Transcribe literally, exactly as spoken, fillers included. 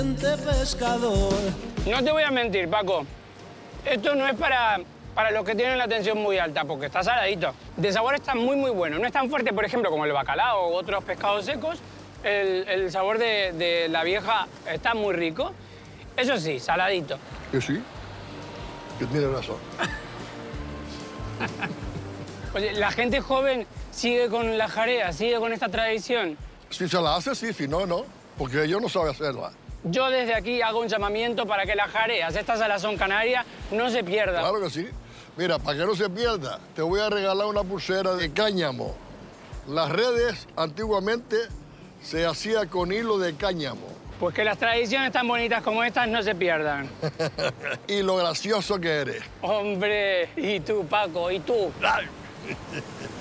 pescador. No te voy a mentir, Paco. Esto no es para, para los que tienen la tensión muy alta, porque está saladito. De sabor está muy, muy bueno. No es tan fuerte, por ejemplo, como el bacalao u otros pescados secos. El, el sabor de, de la vieja está muy rico. Eso sí, saladito. Que sí, que tiene razón. Oye, la gente joven sigue con la jarea, sigue con esta tradición. Si se la hace, sí, si no, no. Porque yo no sabe hacerla. Yo desde aquí hago un llamamiento para que las jareas, esta salazón canaria, no se pierdan. Claro que sí. Mira, para que no se pierda, te voy a regalar una pulsera de cáñamo. Las redes antiguamente se hacía con hilo de cáñamo. Pues que las tradiciones tan bonitas como estas no se pierdan. Y lo gracioso que eres. Hombre, y tú, Paco, y tú.